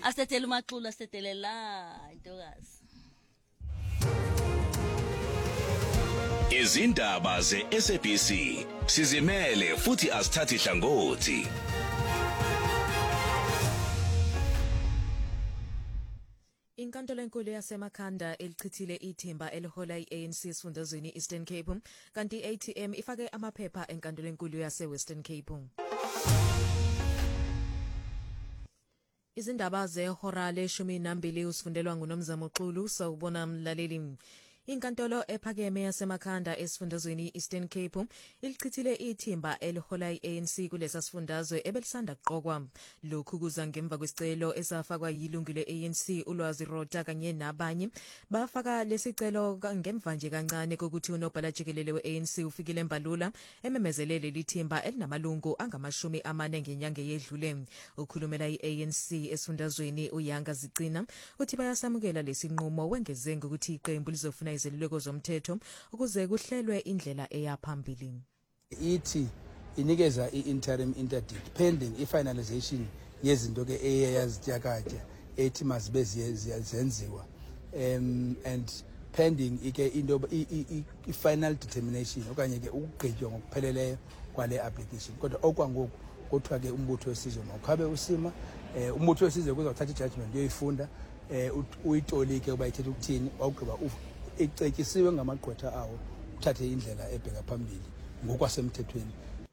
Asetela uMaxulu asetelela intokazi. Izindaba ze-SABC sizimele futhi asithathi hlangothi. Inkantolo enkulu yaseMakhanda elichithile ithimba elihola i-ANC esifundazweni Eastern Cape kanti i-ATM ifake amaphepha enkantolo enkulu yase-Western Cape. Izindaba zehora le-12 usifundelwa nguNomzamo Xulu sawubona mlaleli. Inkantolo ephakeme yaseMakhanda esifundazweni Eastern Cape ilichithile ithimba elihola i-ANC kulesa sifundazwe ebelisanda kuqokwa. Lokhu kuza ngemva kwesicelo esafakwa yilungu le-ANC uLwazi Rota kanye nabanye bafaka lesicelo ngemva nje kancane kokuthi unobhala jikelele we-ANC ufikile embalula ememezelele lithimba elinamalungu angamashumi 40 ngenyanga yedlule. Ukhulumela i-ANC esifundazweni uYanga Zicina uthi bayasamukela lesinqumo wengeze ngokuthi iqembu lizofuna izeluleko zomthetho ukuze kuhlelwe indlela eyaphambili. Ithi inikeza i-interim interdict pending i-finalization yezinto ke eyazityakatya ethi mazibe zenziwa and pending ike into i-final determination okanye ke ukugqitywa ngokupheleleyo kwale application. Kodwa okwangoku kuthiwa ke umbutho wesizwe mawukhabe usima umbutho wesizwe kuzawuthatha i-judgment yoyifunda uyitolike uba ithetha ukuthini wawugqiba icetyisiwe ngamagqwetha awo uthathe indlela ebheka phambili ngokwasemthethweni.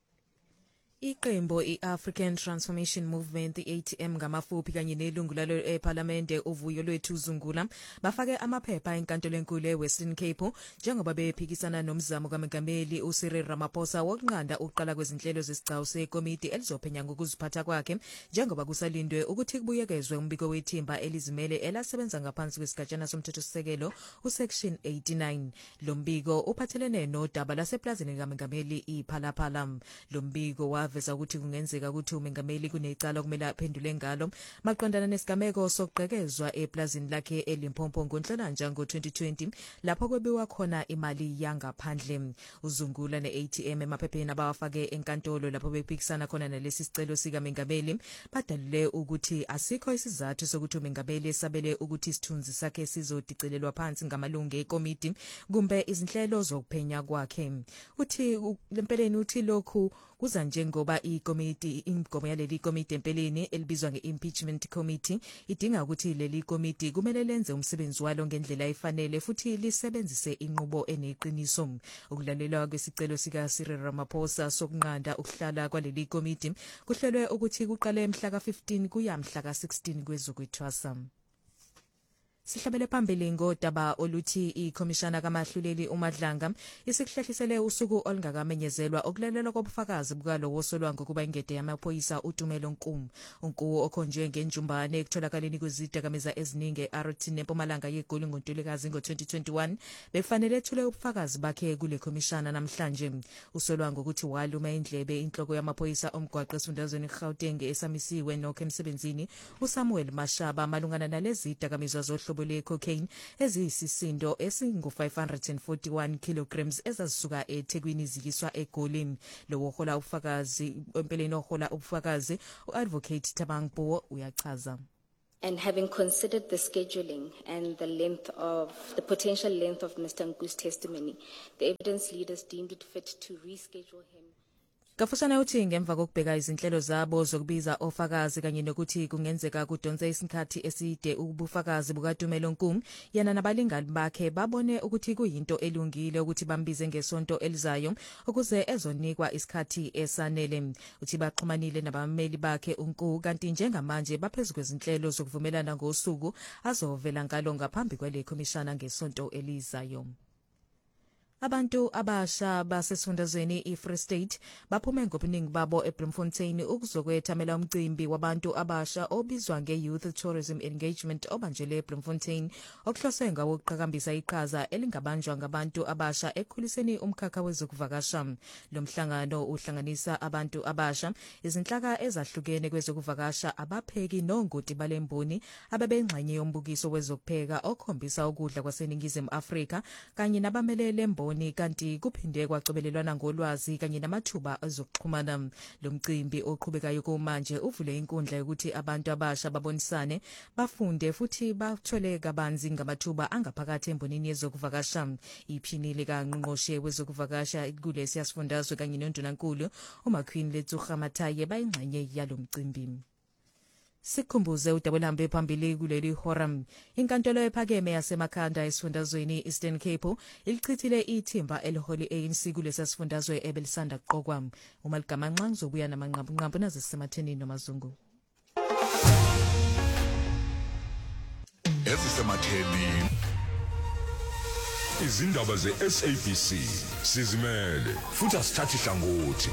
Iqembu i-African Transformation Movement i-ATM ngamafuphi kanye nelungu lalo eParliamente uvuyo lwethu Zungula bafake amaphepha enkantolo enkulu eWestern Cape njengoba bephikisana nomzamo kaMengameli uCyril Ramaphosa wokunqanda uqala kwezinhlelo zesigcawu sekomiti elizophenya ngokuziphatha kwakhe njengoba kusalindwe ukuthi kubuyekezwe umbiko wethimba elizimele elasebenza ngaphansi kwesigajana somthethosisekelo uSection 89. Lo mbiko uphathelene nodaba laseplazini kaMengameli iPhalaphala. Lo mbiko veza ukuthi kungenzeka ukuthi uMengameli kunecala kumele aphendule ngalo maqondana nesigameko sokugqekezwa eplazini lakhe eLimpopo ngoNhlolanja ngo-2020 lapho kwebiwa khona imali yangaphandle. Uzungula ne-ATM emaphepheni abawafake enkantolo lapho bephikisana khona nalesi sicelo sikaMengameli badalule ukuthi asikho isizathu sokuthi uMengameli esabele ukuthi isithunzi sakhe sizodicelelwa phansi ngamalungu ekomiti kumbe izinhlelo zokuphenya kwakhe. Uthi lempeleni uthi lokhu kuza njengoba imigomo yaleli komiti empeleni elibizwa nge-impeachment committee idinga ukuthi leli komiti kumele lenze umsebenzi walo ngendlela efanele futhi lisebenzise inqubo eneqiniso. Ukulalelwa kwesicelo sikaCyril Ramaphosa sokunqanda ukuhlala kwaleli komiti kuhlelwe ukuthi kuqale mhla ka-15 kuya mhla ka-16 kwezokwethwasa. Sihlabele phambili ngodaba oluthi ikhomishana kamahluleli uMadlanga isihlehlisele usuku olungakamenyezelwa okulalelwa kobufakazi bukalo wosolwa ngokuba ingede yamaphoyisa uTumelo Nkumu. Unkumu okhonjwe ngenjumbane ekutholakala kwezidakamizwa eziningi eRT neMpumalanga yeGoli ngoNtulikazi ngo-2021 befanele ethule ubufakazi bakhe kule khomishana namhlanje. Usolwa ngokuthi waluma indlebe inhloko yamaphoyisa omgwaqo esifundazweni iGauteng esamisiwe nokho emsebenzini uSamuel Mashaba malungana nalezi zidakamizwa zohlobo le-cocaine eziyisisindo esingu-541 kilograms ezazisuka eThekwini zikiswa eGoli. Lo wohola ubufakazi empeleni ohola ubufakazi u-advocate Thabang Mpuwo uyachaza. And having considered the scheduling and the potential length of Mr. Nku's testimony, the evidence leaders deemed it fit to reschedule him. Kafusana uthi ngemva kokubheka izinhlelo zabo zokubiza ofakazi kanye nokuthi kungenzeka kudonse isikhathi eside ubufakazi bukaTumelo Nkumu yana nabalingani bakhe babone ukuthi kuyinto elungile ukuthi bambize ngesonto elizayo ukuze ezonikwa isikhathi esanele. Uthi baxhumanile nabameli bakhe uNkumu kanti njengamanje baphezulu kwezinhlelo zokuvumelana ngosuku azovela ngalo ngaphambi kwale khomishana ngesonto elizayo. Abantu abasha basesifundazweni iFree State baphume ngobuningi babo eBloemfontein ukuzokwethamela umcimbi wabantu abasha obizwa nge-Youth Tourism Engagement obanjelwe eBloemfontein okuhloswe ngawo ukuqhakambisa iqhaza elingabanjwa ngabantu abasha ekukhuliseni umkhakha wezokuvakasha. Lo mhlangano uhlanganisa abantu abasha, izinhlaka ezahlukene kwezokuvakasha, abapheki nongoti balemboni ababengxenye yombukiso wezokupheka okhombisa ukudla kwaseNingizimu Afrika kanye nabamelele emboni ndawoni kanti kuphinde kwacobelelwana ngolwazi kanye namathuba ezokuxhumana. Lo mcimbi oqhubekayo manje uvule inkundla yokuthi abantu abasha babonisane, bafunde futhi bathole kabanzi ngamathuba angaphakathi embonini yezokuvakasha. Iphini kaNgqongqoshe wezokuvakasha kulesi sifundazwe kanye noNdunankulu uMaqueen Letsoga Mathaye bayingxenye yalo mcimbi. Sikhumbuze udabulambe phambili kuleli horam. Inkantolo ephakeme yaseMakhanda esifundazweni Eastern Cape ilichithile ithimba eliholi ANC kulesi sifundazwe ebelisanda kuqokwa. Umalgamanxa uzobuya namanqambu nazisematheni noMazungu. Ezisematheni izindaba ze-SABC sizimele futhi asithathi hlangothi.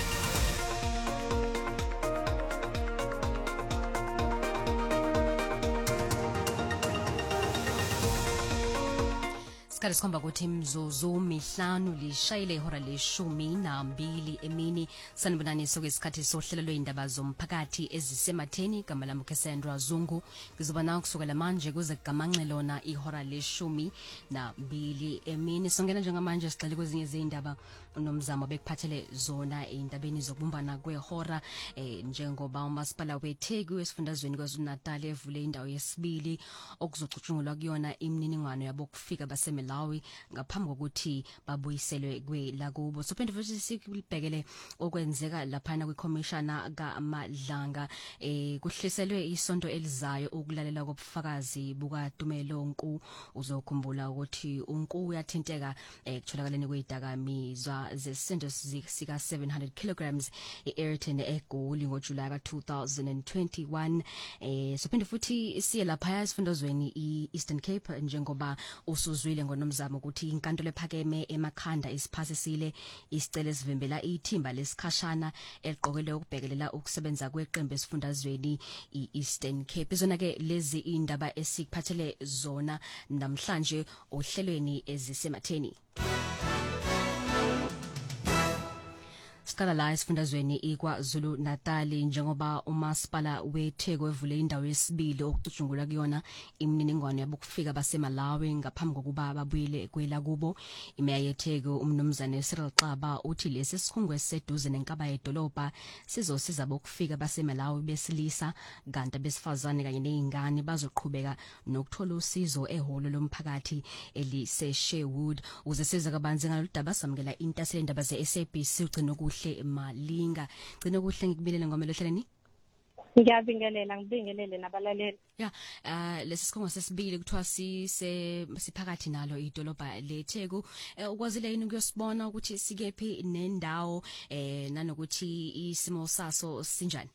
Isikhathi sikhomba ukuthi imzuzu mihlanu lishayile ihora le-12 emini. Sanibonaniso kwesikhathi sohlelo lwey'ndaba zomphakathi ezisematheni. Igama lami Cassandra Zungu. Ngizoba nawe kusukela manje kuze kugamanxe lona ihora le-12 emini. Songena njengamanje sigxile kwezinye zey'ndaba unomzamo bekuphathele zona ey'ndabeni zokubumbana kwehora, njengoba umasipala weTheku esifundazweni KwaZulu-Natal evule indawo yesibili okuzocutshungulwa kuyona imininingwane yabo kufika baseMalawi ngaphambi kokuthi babuyiselwe kwelakubo. Sophinde futhi sikubhekele okwenzeka laphana kwiCommissioner kaMadlanga, kuhliselwe isonto elizayo ukulalela kobufakazi bukaTumelo Nku. Uzokhumbula ukuthi uNku uyathinteka kutholakaleni kwezidakamizwa zesisindo sika 700 kilograms e-Ayrton eGoli ngoJulayi ka-2021. Sophinde futhi siye lapha esifundazweni i-Eastern Cape njengoba usuzwile ngonomzamo ukuthi inkantolo ephakeme eMakhanda isiphasisile isicelo esivimbela ithimba lesikhashana eliqokelwe ukubhekelela ukusebenza kweqembu esifundazweni i-Eastern Cape. Izona ke lezi indaba esikuphathele zona namhlanje ohlelweni ezisematheni. Siqala la esifundazweni iKwaZulu-Natal njengoba umasipala weTheku evule indawo yesibili okucutshungulwa kuyona imininingwane yabo kufika baseMalawi ngaphambi kokuba babuyele kwelakubo. Imeya yeTheku umnumzane Cyril Xaba uthi lesi sikhungo esiseduze nenkaba yedolobha sizosiza bokufika baseMalawi besilisa kanti abesifazane kanye nezingane bazoqhubeka nokuthola usizo ehholo lomphakathi eliseSherwood. Uze siza kabanzi ngaludaba samukela intasela indaba ze-SABC ugcina kuhle Malinga. Gcina kuhle ngikubilele ngomelo hleleni. Ngiyabingelela ngibingelele nabalaleli. Lesi sikhungo sesibili kuthiwa siphakathi nalo idolobha leTheku. Ukwazile yini ukuyosibona ukuthi sikephi nendawo nanokuthi isimo saso sinjani?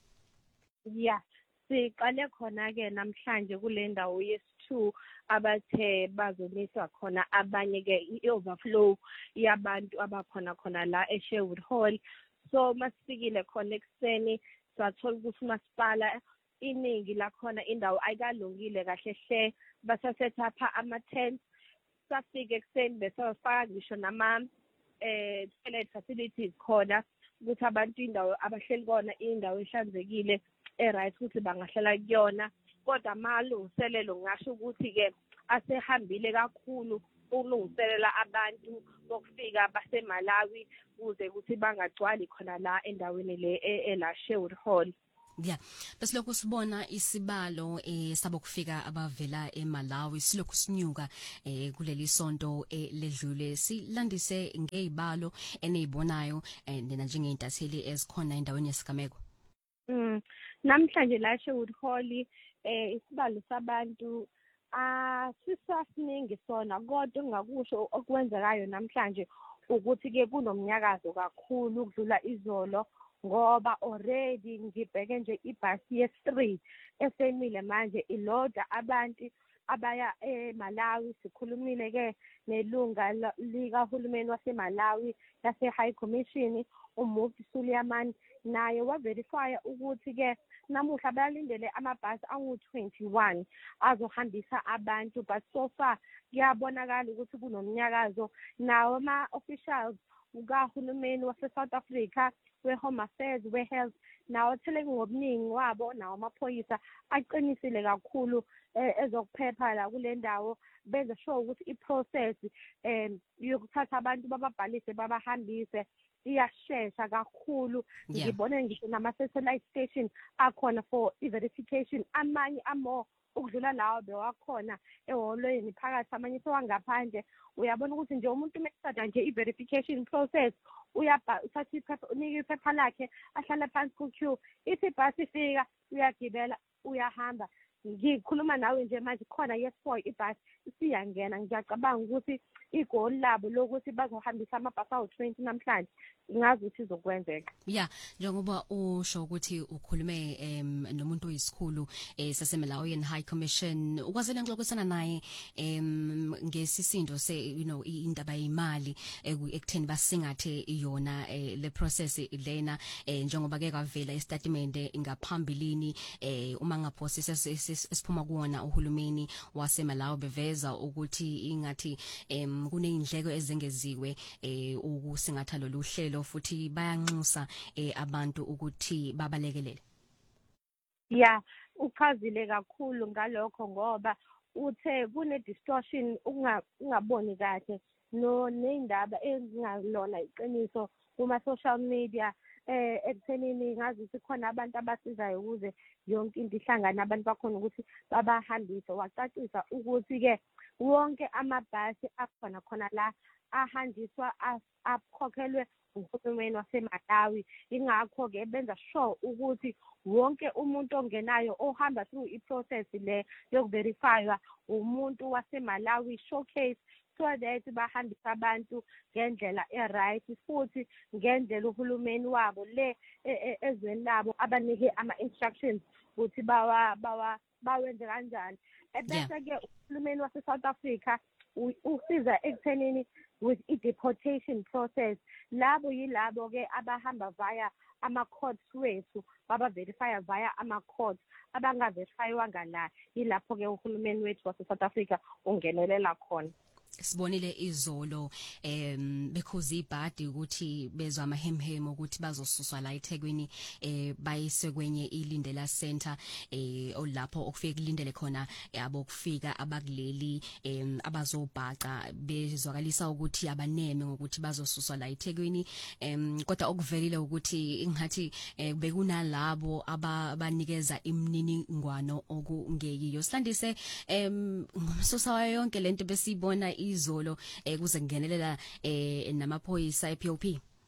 Siqale khona ke namhlanje kule ndawo yesi2 abathe bazoniswa khona abanye ke i-overflow yabantu abakhona la eSherwood Hall. So masifikile khona ekseni sathola ukuthi umasipala iningi lakhona indawo ayikalungile kahle hle, basasetha pha ama-tent. Safika ekseni besafaka ngisho toilet facilities khona ukuthi abantu indawo abahleli kona indawo ehlanzekile right ukuthi bangahlala kuyona. Kodwa amalungiselelo ngasho ukuthi ke asehambile kakhulu ukulungiselela abantu bokufika baseMalawi kuze ukuthi bangagcwali khona la endaweni le ela Sherwood Hall. Bese lokho sibona isibalo sabo kufika abavela eMalawi silokhu sinyuka kuleli sonto ledlule. Silandise ngezibalo enizibonayo nina njengeintatheli ezikhona endaweni yesigameko. Namhlanje la Sherwood Hall isibalo sabantu sisasiningi sona, kodwa engakusho okwenzekayo namhlanje ukuthi ke kunomnyakazo kakhulu ukudlula izolo, ngoba already ngibheke nje ibhasi yes3 esemile manje iloda abantu abaya eMalawi. Sikhulumile ke nelunga likahulumeni waseMalawi lase High Commission uMufti Suleiman, naye waverifya ukuthi ke namuhla bayalindele amabhasi angu-21 azohambisa abantu, but so far kuyabonakala ukuthi kunomnyakazo. Nawo ama-officials ukahulumeni wase-South Africa we-Home Affairs, we-Health, nawo thele ngobuningi wabo nawo amaphoyisa aqinisile kakhulu ezokuphepha la kule ndawo benza sure ukuthi i-process yokuthatha abantu bababhalise babahambise iyashesha kakhulu. Ngibone ngisho nama-satellite station akhona for i-verification, amanye amore ukudlula lawo bewakhona eholweni phakathi, amanye sewangaphandle. Uyabona ukuthi nje umuntu mekuthatha nje i-verification process uthatha iphepha, unika iphepha lakhe, ahlala phansi ku-queue, ithi ibhasi ifika uyagibela uyahamba. Ngikhuluma nawe nje manje khona yes4 ibhasi isiyangena. Ngiyacabanga ukuthi igoli labo lokuthi bazohambisa amabhasi awu-20 namhlanje ngazi ukuthi izokwenzeka. Njengoba usho ukuthi ukhulume nomuntu oyisikhulu saseMalawian High Commission, ukwazela ngixoxisana naye ngesisindo indaba yemali ekutheni basingathe yona le process lena, njengoba ke kwavela istatimende ngaphambilini uma ngaphosisa esiphuma kuona uhulumeni waseMalawi beveza ukuthi ingathi kuneyindleko ezengeziwe ukusingatha lolu hlelo, futhi bayanxusa abantu ukuthi babalekelele. Uchazile kakhulu ngalokho ngoba uthe kune distortion ungaboni kahle neindaba ezingalona iqiniso kuma social media ekuthenini ngazi ukuthi khona abantu abasizayo ukuze yonke into ihlangane abantu bakhona ukuthi babahambise. Wacacisa ukuthi ke wonke amabhasi akhona la ahanjiswa akhokhelwe uhulumeni waseMalawi. Ingakho ke benza sure ukuthi wonke umuntu ongenayo ohamba through i-process le yokuverifywa umuntu waseMalawi showcase, so that bahambisa abantu ngendlela e-right futhi ngendlela uhulumeni wabo le ezweni labo abanike ama-instructions ukuthi bawenze kanjani. Bese ke uhulumeni wase-South Africa usiza ekuthenini with i-deportation process. Labo yilabo ke abahamba via ama-courts wethu, baba-verifya via ama-courts. Abangaverifywanga la yilapho ke uhulumeni wethu wase-South Africa ungenelela khona. Sibonile izolo because ibhadi ukuthi bezwa amahemhem ukuthi bazosuswa la eThekwini bayise kwenye ilindela center olapho okufika kulindele khona abokufika abakuleli abazobhaca, bezwakalisa ukuthi abaneme ngokuthi bazosuswa la eThekwini. Kodwa okuvelile ukuthi ingathi bekunalabo abanikeza imininingwano okungeyiyo. Sihlandise ngomsusa yonke lento besibona izolo kuze kungenelela namaphoyisa ePOP.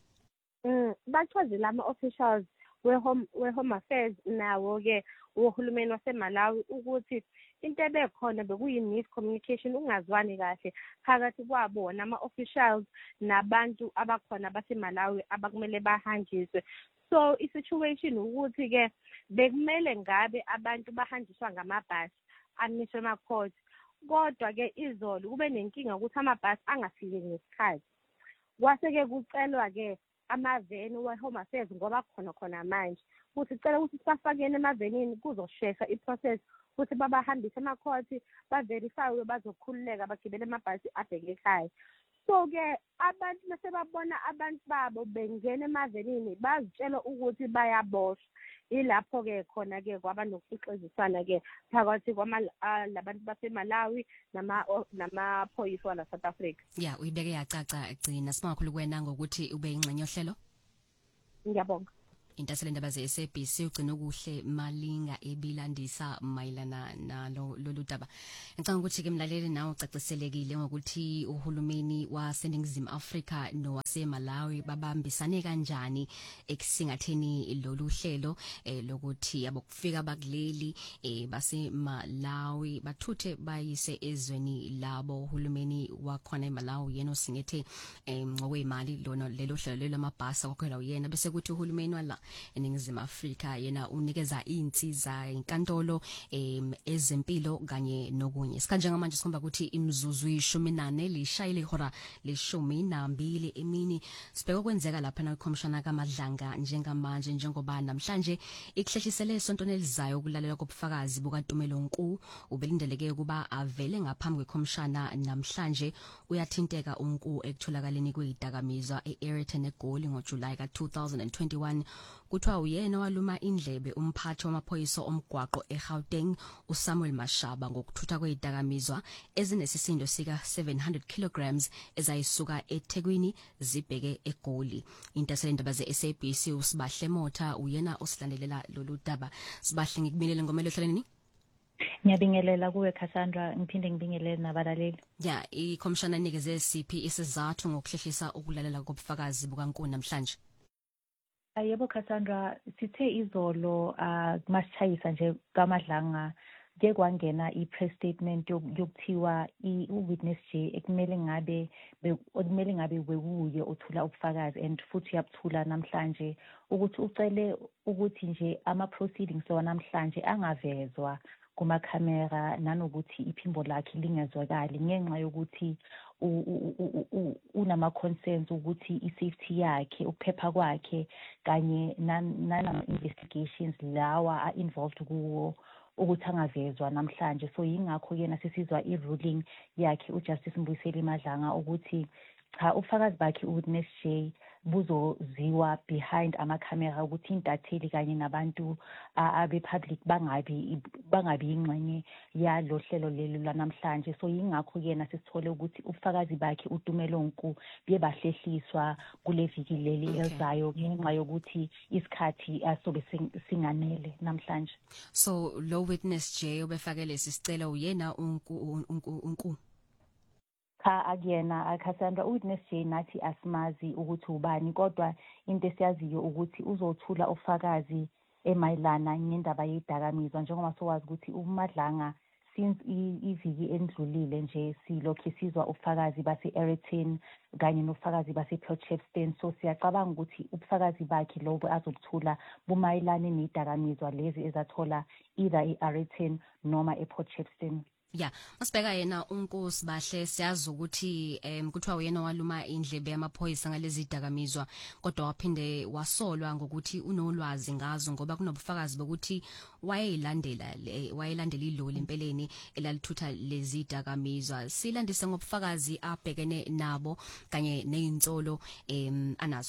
Bachazile ama-officials we-Home Affairs nawo ke uhulumeni waseMalawi ukuthi into ebekhona bekuyi-miscommunication, ungazwani kahle phakathi kwabo nama-officials nabantu abakhona baseMalawi abakumele bahanjiswe. So i-situation ukuthi ke bekumele ngabe abantu bahanjiswa ngamabhasi amiswe ema-court, kodwa ke izolo kube nenkinga ukuthi amabhasi angafiki ngesikhathi. Kwase ke kucelwa ke amaveni we-Home Affairs ngoba khona manje ukuthi cela ukuthi sibafakene emavenini kuzoshesha i-process ukuthi babahambise ema-court baverifywe bazokhululeka bagibele amabhasi abheke ekhaya. So ke abantu bese babona abantu babo bengena emavenini bazitshela ukuthi bayaboshwa. Ilapho ke khona ke kwaba nokuxexisana ke phakathi labantu baseMalawi namaphoyisa la South Africa. Uyibeke yacaca gcina singakhulu kwena ngokuthi ube ingxenye yohlelo. Ngiyabonga. Intasela indaba ze-SABC ugcina okuhle Malinga ebilandisa mayelana nalo daba. Ngicabanga ukuthi ke mlaleli nawe ucaciselekile ngokuthi uhulumeni waseNingizimu Afrika nowaseMalawi babambisane kanjani ekusingatheni lolu hlelo lokuthi abokufika bakuleli baseMalawi bathuthe bayise ezweni labo. Uhulumeni wakhona eMalawi yena osingethe ngokwemali lelo hlelo lamabhasi akhokhelwa uyena, bese kuthi uhulumeni wala eningizimu Afrika yena unikeza insiza inkantolo ezempilo kanye nokunye sikanje ngamanje sikhomba ukuthi imzuzu 14 lishayile ihora 12 emini sibheka kwenzeka lapha na ikhomishana kaMadlanga njengamanje njengoba namhlanje ikhlehisele isonto nelizayo ukulalela kobufakazi bukaNtumelo Nku ubelindeleke kuba avele ngaphambi kwekhomishana namhlanje uyathinteka uNku ekutholakaleni kweyidakamizwa eAirton eGoli ngoJuly ka2021 kuthiwa uyena waluma indlebe umphathi wamaphoyisa omgwaqo eGauteng uSamuel Mashaba ngokuthutha kweyidakamizwa ezinesisindo sika 700 kilograms ezayisuka eThekwini zibheke eGoli. Intasela indaba zeSABC usibahle Motha uyena osilandelela lolu daba. Sibahle ngikubingelele ngomelo hlaleni. Ngiyabingelela kuwe Cassandra ngiphinde ngibingelele nabalaleli. Ya ikhomishana inikeze siphi isizathu ngokuhlehlisa ukulalela kobufakazi bukaNku namhlanje. Yebo Cassandra sithe izolo kumashayisa nje kaMadlanga ke kwangena ipress statement yokuthiwa uwitness J ekumele ngabe wekuye othula ubufakazi and futhi yabuthula namhlanje ukuthi ucele ukuthi nje ama proceedings namhlanje angavezwa kuma camera nanokuthi iphimbo lakhe lingezwakali ngenxa yokuthi unama concerns ukuthi isafety yakhe ukuphepha kwakhe kanye nana investigations lawa involved kuwo ukuthi angavezwa namhlanje so yingakho yena sisizwa iruling yakhe uJustice Mbuyiseli Madlanga ukuthi cha ubufakazi bakhe uwitness J buzoziwa behind ama camera ukuthi intatheli kanye nabantu abe public bangabi ingxenye yalo hlelo lelo lanamhlanje so yingakho yena sisithole ukuthi ubufakazi bakhe uNtumelo Nku bebahlehliswa kule viki leli elizayo ngenxa yokuthi isikhathi asobe singanele namhlanje. So lo witness J obefakele isicelo uyena uNku Agena Cassandra uwitness J nathi asimazi ukuthi ubani kodwa into esiyaziyo ukuthi uzothula ubufakazi emayilana ngendaba yedakamizwa njengoba sowazi ukuthi uMadlanga since iviki endlulile nje silokho sizwa ubufakazi base-Airton kanye nobufakazi base-Port Shepstone so siyacabanga ukuthi ubufakazi bakhe lobo azobuthula bumayilana nedakamizwa lezi ezathola either e-Airton noma e-Port Shepstone. Ya masibheka yena uNkosi bahle siyazi ukuthi kuthiwa uyena waluma indlebe yamaphoyisa ngalezi dakamizwa kodwa waphinde wasolwa ngokuthi unolwazi ngazo ngoba kunobufakazi bokuthi wayelandela iloli empeleni elalithutha lezi dakamizwa silandise ngobufakazi abhekene nabo kanye nezinsolo anazo.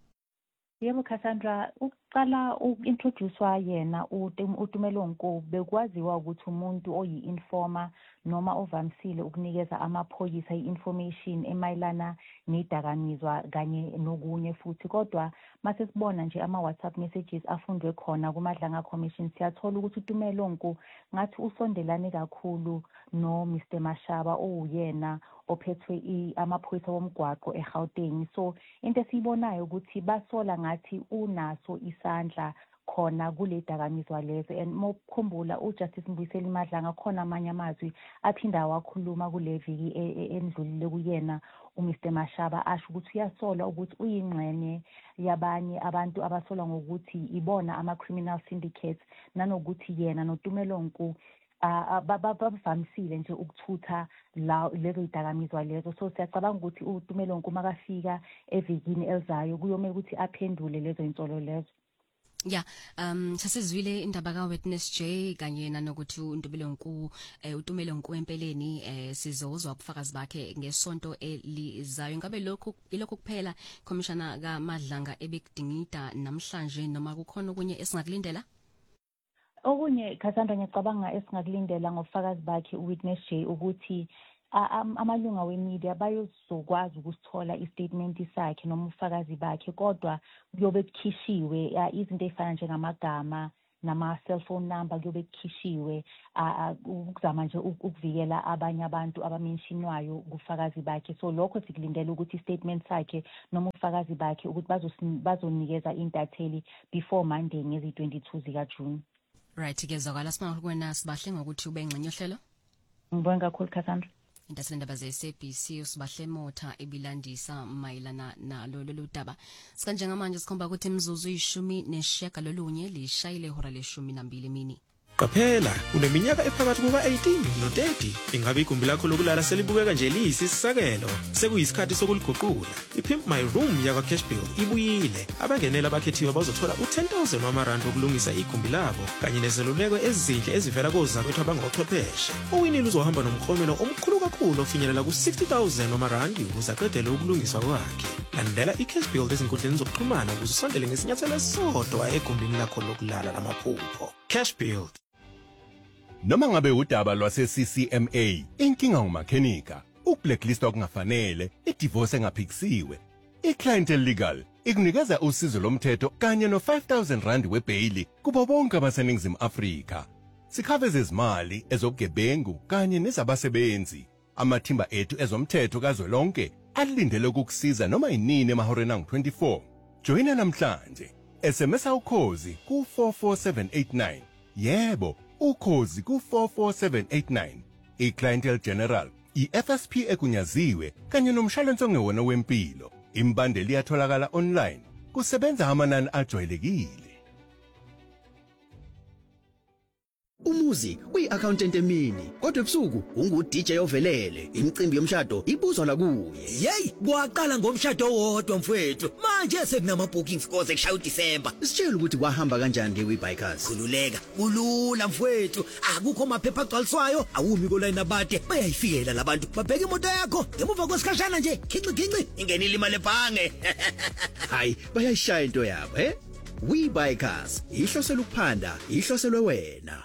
Yebo Cassandra uqala uintroducewa yena uNtumelo Nku bekwaziwa ukuthi umuntu oyi-informer noma ovamsile ukunikeza amaphoyisa i-information emayilana nedakamizwa kanye nokunye futhi kodwa mase sibona nje ama WhatsApp messages afundwe khona kuMadlanga Commission siyathola ukuthi uNtumelo Nku ngathi usondelane kakhulu no Mr Mashaba oyena ophethwe amaphoyisa womgwaqo eGauteng so into esibonayo ukuthi basola ngathi unaso isandla khona kule dakamizwa lezo and mokukhumbula uJustice Mbuyiseli Madlanga khona amanye amazwi aphinda wakhuluma kule viki endlulile kuyena uMr Mashaba asho ukuthi uyasola ukuthi uyingxenye yabanye abantu abasola ngokuthi ibona ama criminal syndicates nanokuthi yena noNtumelo Nku bavamsile nje ukuthutha lezo idakamizwa lezo so siyacabanga ukuthi uNtumelo Nku makafika evikini elizayo kuyomela ukuthi aphendule lezo insolo lezo. Ya sasizwile indaba ka witness J kanye nanokuthi uNtumelo Nku empeleni sizozwa ubufakazi bakhe ngesonto elizayo ngabe lokho ilokho kuphela commissioner kaMadlanga ebekudingida namhlanje noma kukhona okunye esingakulindela? Okunye Cassandra ngiyacabanga esingakulindela ngofakazi bakhe uwitness J ukuthi amalunga wemedia bayozokwazi ukusithola istatement sakhe noma ufakazi bakhe kodwa kuyobe kukhishiwe izinto ezifana njengamagama nama cellphone number kuyobe kukhishiwe ukuzama nje ukuvikela abanye abantu abamentionwayo kufakazi bakhe so lokho sikulindela ukuthi istatement sakhe noma ufakazi bakhe ukuthi bazonikeza intatheli before Monday ngezi 22 zika June. Right, kezwakala sibonga kuwena sibahle ngokuthi ube ngcenye ohlelo. Ngibonga kakhulu Cassandra. intaselendaba ze-SABC usibahle motha ebilandisa mayelana nalo lolu daba. Sikanjengamanje sikhomba ukuthi imizuzu 19 lishayile ihora le-12 emini. Qaphela, uneminyaka ephakathi kuka-18 no-30, ingabe igumbi lakho lokulala selibukeka nje liyisisakelo, sekuyisikhathi sokuliguqula. I-Pimp My Room yakwa Cashbuild ibuyile. Abangenela abakhethiwe bazothola u-10,000 wamarandi wokulungisa igumbi labo, kanye nezeluleko ezinhle ezivela kozakwethu abangochwepheshe. Uwinile uzohamba nomklomelo omkhulu kakhulu ofinyelela ku-60,000 wamarandi ukuze aqedele ukulungiswa kwakhe. Landela i-Cashbuild ezinkundleni zokuxhumana ukuze usondele ngesinyathelo esisodwa egumbini lakho lokulala lamaphupho. Cashbuild. Noma ngabe udaba lwase-CCMA, inkinga ngumakhenika, ukubblacklistwa kungafanele, idivorce engaphikisiwe. I-Clientele Legal ikunikeza usizo lomthetho kanye no-5,000 rand webheyili kubo bonke abaseNingizimu Afrika. Sikhave zezimali, ezobugebengu kanye nezabasebenzi. Amathimba ethu ezomthetho kazwelonke alindele ukukusiza noma inini emahoreni angu-24. Joyina namhlanje. SMS ukhozi ku44789. Yebo, ukhozi ku44789. I-Clientele General, i-FSP egunyaziwe kanye nomshwalense ongewona wempilo. Imbandeli iyatholakala online. Kusebenza amanani ajwayelekile. Umuzi uyi-accountant emini, kodwa ebusuku ungu-DJ ovelele. Imicimbi yomshado ibuzwa la kuye. Yey, kwaqala ngomshado wodwa mfowethu. Manje sekunama bookings koze kushaya uDisemba. Sitshela ukuthi kwahamba kanjani ngeWebikers. Khululeka, kulula mfowethu. Akukho maphepha agcwaliswayo, awumi kolayini abade. Bayayifikela labantu. Babheka imoto yakho, ngemuva kwesikhashana nje, khinci, ingenile imali ebhange. Hayi, bayayishaya into yabo, WeBuyCars, ihlosela ukuphanda, ihloselwe wena.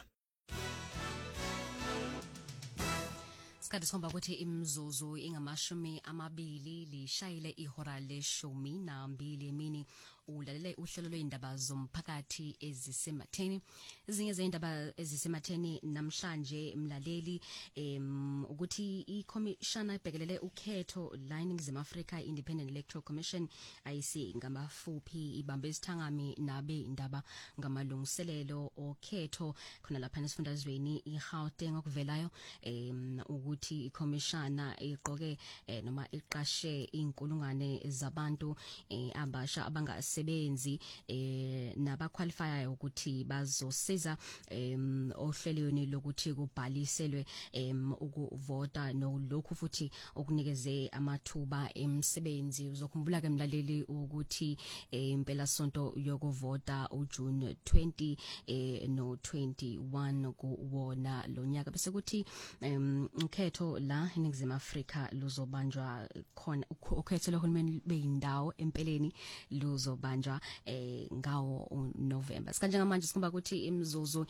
Isikhathi sikhomba ukuthi imizuzu ingamashumi 20 lishayile ihora le-12 emini. Ulalele uhlelo lwendaba zomphakathi ezisematheni. Ezinye zeindaba ezisematheni namhlanje mlaleli ukuthi ikhomishana ibhekelele ukhetho la eNingizimu Afrika Independent Electoral Commission IEC ngamafuphi ibambe isithangami nabe indaba ngamalungiselelo okhetho khona lapha esifundazweni iGauteng okuvelayo ukuthi ikhomishana iqoke noma iqashe inkulungwane zabantu abasha abangase benzi nabaqualifyayo ukuthi bazosiza ohlelweni lokuthi kubhaliselwe ukuvota nolokhu futhi okunikeze amathuba emsebenzi. Uzokhumbula ke mlaleli ukuthi impela sonto yokuvota uJune 20 no 21 kuwona lonyaka bese kuthi ukhetho la eNingizimu Afrika luzobanjwa khona ukhetho lohulumeni beyindawo empeleni luzobanjwa ngawo November. Sikanjengamanje sikhomba ukuthi imizuzu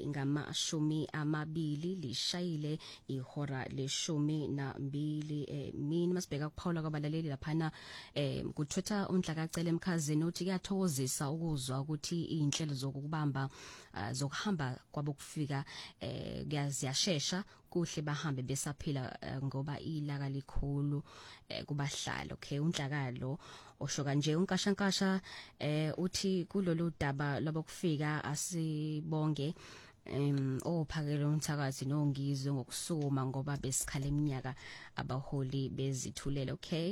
ngama-20 lishayile ihora le-12 emini. Masibheka kuphawula kwabalaleli laphana ku-Twitter uNhlakacele Mkhazeni uthi kuyathokozisa ukuzwa ukuthi inhlelo zokubamba zokuhamba kwabokufika ziyashesha kuhle bahambe besaphila ngoba ilaka likhulu kubahlalo. Okay, unhlakalo osho kanje unkashankasha uthi kulolu daba labokufika asibonge ophakele umthakathi nongizwe ngokusuma ngoba besikhala eminyaka abaholi bezithulele. Okay,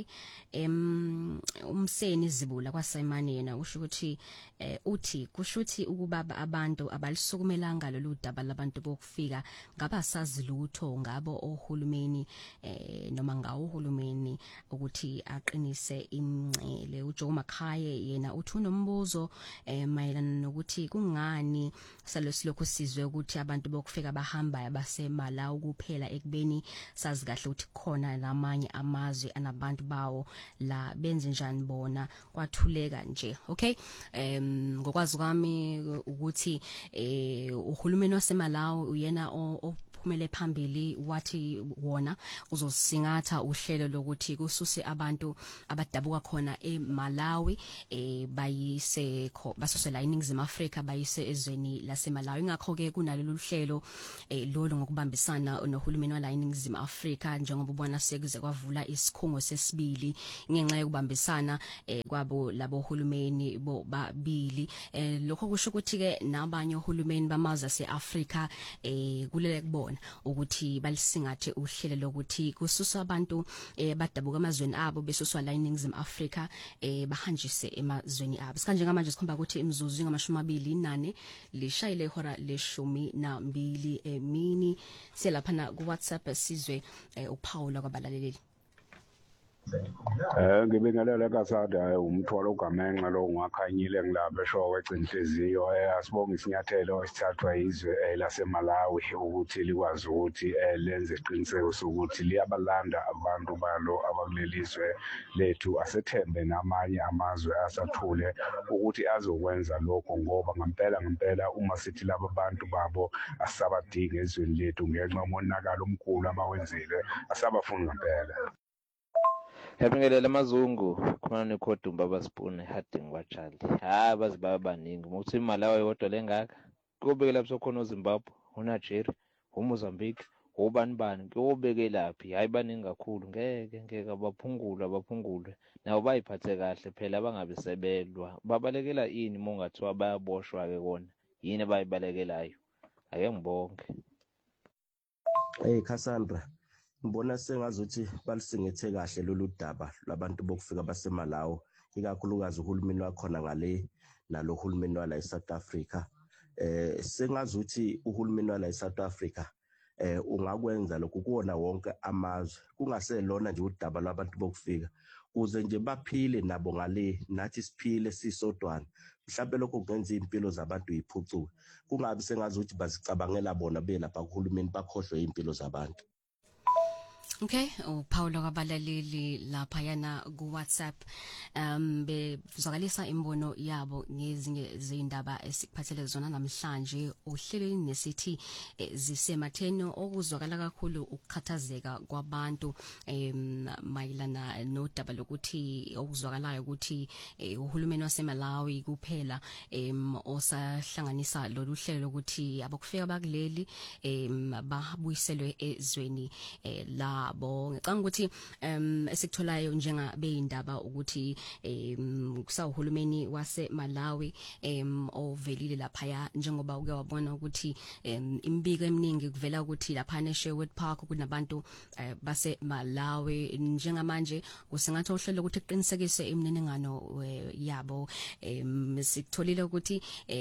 umseni Zibula kwaSayimane yena usho ukuthi uthi kushuthi ukuba abantu abalisukumelanga lolu daba labantu bokufika ngaba sazi lutho ngabo ohulumeni noma ngawo uhulumeni ukuthi aqinise imncele. uJoe Makhaye yena uthi unombuzo mayelana nokuthi kungani salokhu sizwe ukuthi abantu bokufika bahamba basemalawi kuphela ekubeni sazi kahle ukuthi khona lamanye amazwe anabantu bawo la benze njani bona kwathuleka nje. Okay, ngokwazi kwami ukuthi uhulumeni waseMalawi uyena kumele phambili wathi wona uzosingatha uhlelo lokuthi kususe abantu abadabuka khona eMalawi bayise basose la eNingizimu Afrika bayise ezweni laseMalawi. Ngakho ke kunalolu hlelo lolo ngokubambisana nohulumeni wala eNingizimu Afrika njengoba ubona sekuze kwavula isikhungo sesibili ngenxa yokubambisana kwabo labo hulumeni bobabili lokho kusho ukuthi ke nabanye uhulumeni bamazwe aseAfrika kulele kubona ukuthi balisingathe uhlelo lokuthi kususwa abantu badabuka amazweni abo besuswa la eNingizimu Afrika bahanjise emazweni abo sikanje ngamanje sikhomba ukuthi imizuzu ngama-24 lishayile ihora le-12 emini siyelaphana ku WhatsApp sizwe uPaula kwabalaleli. Ngibingelela kasada umthwalo ogamenxa lo ungakhanyile ngilapha eshowe egcinhliziyo asibonga isinyathelo esithathwa izwe laseMalawi ukuthi likwazi ukuthi lenze isiqiniseko sokuthi liyabalanda abantu balo abakulelizwe lethu asethembe namanye amazwe asathule ukuthi azokwenza lokho ngoba ngempela uma sithi laba bantu babo asabadinga ezweni lethu ngenxa yomonakalo omkhulu amawenzile asabafuni ngempela. Yabingelela amazungu khona nekhodumba abasipune hading kwajali bazi babaningi ukuthi imali yawo yodwa lengaka kubeke lapho sokhona uZimbabwe uNigeria uMozambique ubani kuyobeke laphi hayi baningi kakhulu ngeke abaphungulwe nawo bayiphathe kahle phela bangabisebelwa babalekela ini mongathiwa bayaboshwa ke kona yini abayibalekelayo ake ngibonge. Hey Cassandra, ngibona sengazuthi balisingethe kahle lolu daba labantu bokufika baseMalawi ikakhulukazi uhulumeni wakhona ngale nalo uhulumeni wala eSouth Africa. Sengazuthi uhulumeni wala eSouth Africa ungakwenza lokhu kuwona wonke amazwe kungaselona nje udaba labantu bokufika uze nje baphile nabo ngale nathi siphile sisodwana mhlawumbe lokho kungenza impilo zabantu yiphucuke kungabi sengazuthi bazicabangela bona belapha kuhulumeni bakhohlwe impilo zabantu. Okay, uPaulo kwabalaleli lapha yana ku WhatsApp bezwakalisa imbono yabo ngezinye izindaba esikuphathele zona namhlanje uhlelweni nesithi zisematheni okuzwakala kakhulu ukukhathazeka kwabantu mayilana nodaba lokuthi okuzwakalayo ukuthi uhulumeni waseMalawi kuphela osahlanganisa lolu hlelo lokuthi abakufika bakuleli babuyiselwe ezweni la ngicanga ukuthi esikutholayo njengabe indaba ukuthi kusawuhulumeni waseMalawi ovelile lapha njengoba uke wabona ukuthi imbiko eminingi kuvela ukuthi lapha eSherwood Park kunabantu baseMalawi njengamanje usingathi uhlelo ukuthi iqinisekise imininingano yabo sikutholile ukuthi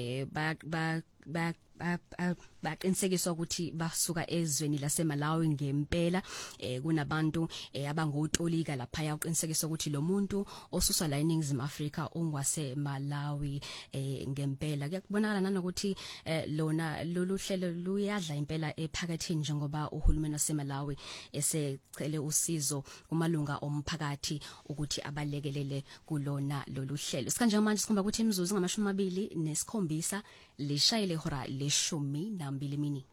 baqinisekiswa ukuthi basuka ezweni laseMalawi ngempela kunabantu abangotolika lapha uqinisekiswa ukuthi lo muntu osuswa la eNingizimu Afrika ongwaseMalawi ngempela kuyakubonakala nanokuthi lona lolu hlelo luyadla impela ephakathini njengoba uhulumeni waseMalawi esecele usizo kumalunga omphakathi ukuthi abalekelele kulona lolu hlelo sikanje manje sikhomba ukuthi imizuzu ngama-27 lishayile ihora le-12 emini.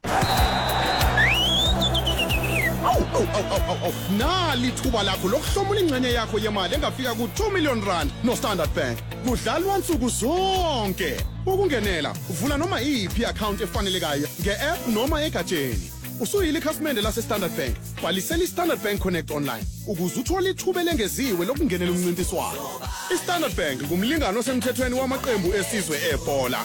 Nali thuba lakho lokuhlomula ingxenye yakho yemali engafika ku2 million rand no Standard Bank. Kudlalwa nsuku zonke. Ukungenela uvula noma iphi account efanelekayo nge-app noma egatsheni. Usuyile ikhasimende lase Standard Bank. Bhalisela iStandard Bank Connect online ukuze uthole ithuba lengeziwe lokungenela umncintiswano. iStandard Bank ngumlingano osemthethweni wamaqembu esizwe ebhola.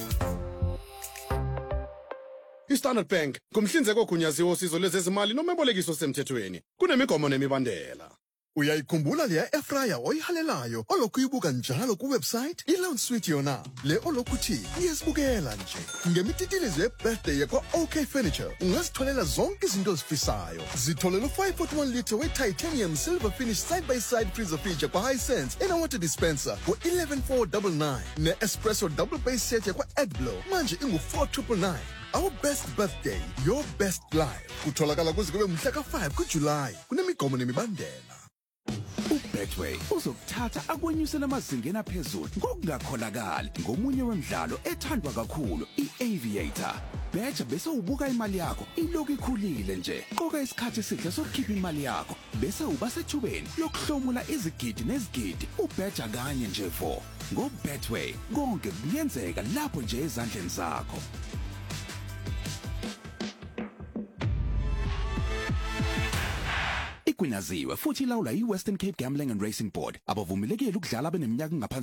iStandard Bank kumhlinzeko ogunyaziwe osizo lwezezimali noma ebolekiso semthethweni kunemigomo nemibandela. Uyayikhumbula leya airfryer oyihalelayo olokhu ibuka njalo ku website iLounge Suite yona le olokuthi iyesibukela nje ngemititilizo ye-birthday yakwa OK Furniture ungazitholela zonke izinto ozifisayo zitholela 5.1 liter we-titanium silver finish side by side freezer feature kwa Hisense ena water dispenser kwa 11499 ne-espresso double base set yakwa AdBlow manje ingu-4999. Our best birthday, your best life. Kutholakala kuze kube mhla ka-5 kuJulayi kunemigomo nemibandela. uBetway uzokuthatha akwenyusela amazingeni aphezulu ngokungakholakali ngomunye wemidlalo ethandwa kakhulu iAviator. Betha bese ubuka imali yakho ilokhu ikhulile nje. Qoka isikhathi esihle sokukhipha imali yakho bese uba sethubeni lokuhlomula izigidi nezigidi ubetha kanye nje vo. NgoBetway konke kuyenzeka lapho nje ezandleni zakho. igunyaziwe futhi ilawulwa yi-Western Cape Gambling and Racing Board abavumelekile ukudlala beneminyaka engaphansi